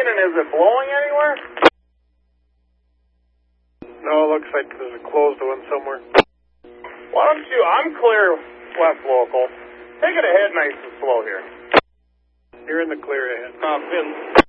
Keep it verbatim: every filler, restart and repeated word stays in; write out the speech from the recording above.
speaking, and is it blowing anywhere? No, it looks like there's a closed one somewhere. Why don't you, I'm clear west local. Take it ahead nice and slow here. You're in the clear ahead. Uh, Finn.